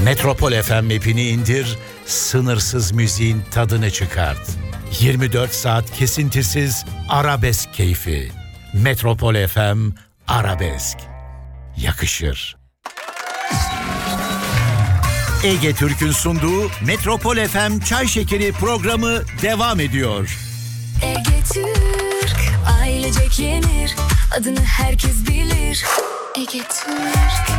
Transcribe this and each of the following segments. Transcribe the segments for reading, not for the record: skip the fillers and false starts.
Metropol FM app'ini indir, sınırsız müziğin tadını çıkart. 24 saat kesintisiz arabesk keyfi. Metropol FM Arabesk. Yakışır. Ege Türk'ün sunduğu Metropol FM Çay Şekeri programı devam ediyor. Ege Türk, ailecek yenir, adını herkes bilir. Ege Türk.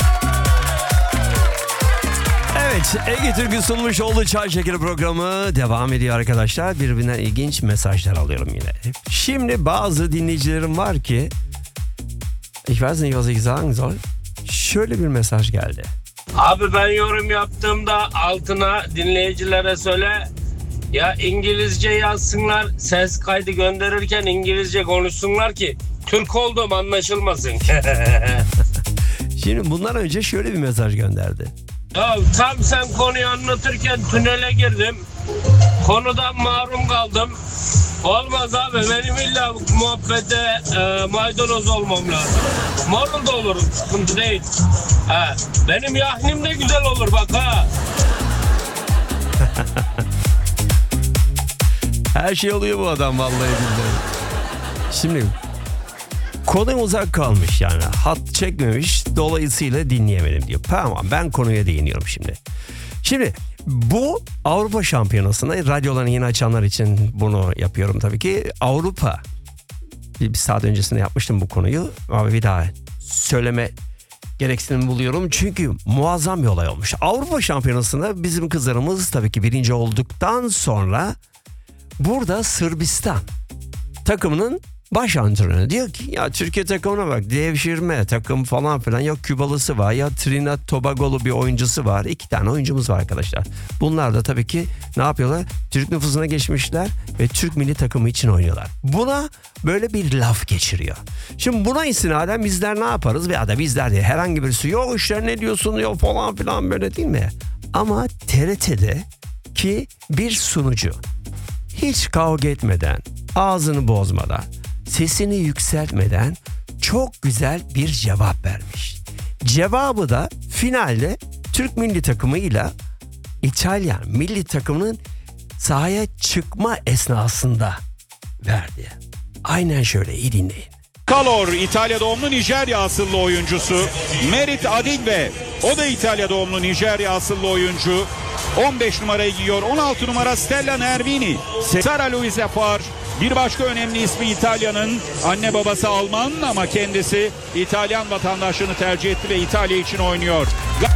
Evet, Ege Türk'ün sunmuş olduğu Çay Şekeri programı devam ediyor arkadaşlar. Birbirinden ilginç mesajlar alıyorum yine. Şimdi bazı dinleyicilerim var ki, ich weiß nicht, was ich sagen soll. Şöyle bir mesaj geldi. Abi ben yorum yaptığımda altına dinleyicilere söyle ya İngilizce yazsınlar, ses kaydı gönderirken İngilizce konuşsunlar ki Türk olduğum anlaşılmasın. Şimdi bundan önce şöyle bir mesaj gönderdi. Ya tam sen konuyu anlatırken tünele girdim. Konudan mahrum kaldım. Olmaz abi, benim illa muhabbete maydanoz olmam lazım. Marul da olurum, sıkıntı değil. Ha, benim yahnim de güzel olur bak ha. Her şey oluyor bu adam vallahi billahi. Şimdi konu uzak kalmış, yani hat çekmemiş, dolayısıyla dinleyemedim diyor. Tamam, ben konuya değiniyorum şimdi. Şimdi bu Avrupa Şampiyonası'nda, radyolarını yeni açanlar için bunu yapıyorum tabii ki. Avrupa, bir saat öncesinde yapmıştım bu konuyu ama bir daha söyleme gereksinim buluyorum çünkü muazzam bir olay olmuş. Avrupa Şampiyonası'nda bizim kızlarımız tabii ki birinci olduktan sonra burada Sırbistan takımının baş antrenörü diyor ki ya Türkiye takımına bak, devşirme takım falan filan, ya Kübalısı var ya Trinidad Tobago'lu bir oyuncusu var, 2 tane oyuncumuz var arkadaşlar. Bunlar da tabii ki ne yapıyorlar? Türk nüfusuna geçmişler ve Türk milli takımı için oynuyorlar. Buna böyle bir laf geçiriyor. Şimdi buna istinaden bizler ne yaparız? Veya da bizler diye herhangi birisi yok işte ne diyorsun yok falan filan, böyle değil mi? Ama TRT'de ki bir sunucu hiç kavga etmeden, ağzını bozmadan, sesini yükseltmeden çok güzel bir cevap vermiş. Cevabı da finalde Türk milli takımıyla İtalyan milli takımının sahaya çıkma esnasında verdi. Aynen şöyle, iyi dinleyin. Kalor, İtalya doğumlu Nijerya asıllı oyuncusu. Merit Adigbe, o da İtalya doğumlu Nijerya asıllı oyuncu. 15 numarayı giyiyor. 16 numara Stella Nervini. Sara Luisa Far. Bir başka önemli ismi İtalya'nın. Anne babası Alman ama kendisi İtalyan vatandaşlığını tercih etti ve İtalya için oynuyor.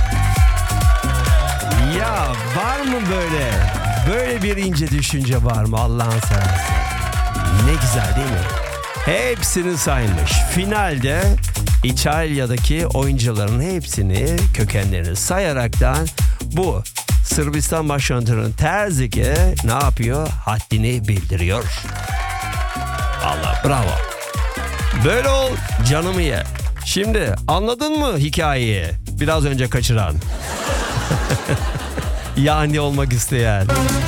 Ya var mı böyle bir ince düşünce var mı Allah'ın seversen? Ne güzel değil mi? Hepsini saymış. Finalde İtalya'daki oyuncuların hepsini, kökenlerini sayaraktan bu Sırbistan baş antrenörü Terzic ne yapıyor? Haddini bildiriyor. Allah bravo. Böyle ol, canımı ye. Şimdi anladın mı hikayeyi? Biraz önce kaçıran. Yani olmak isteyen.